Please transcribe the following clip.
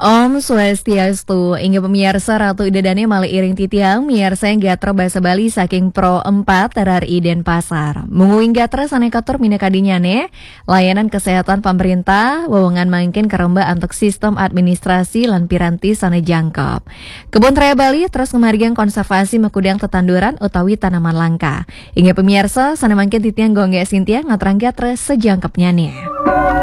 Om Swastiastu, ingat pemirsa Ratu Idedane Mali Iring Titiang, miarsa yang gatra bahasa Bali saking Pro 4 RRI Denpasar. Menguing gatra sanekatur minakadinyane, layanan kesehatan pemerintah, wewengan mangkin keremba untuk sistem administrasi lan piranti sana jangkep. Kebun Raya Bali terus ngemarian konservasi mekudang tetanduran utawi tanaman langka. Ingat pemirsa, sana mangkin titiang gongge Sintia ngatrang gatra sejangkepnya nih.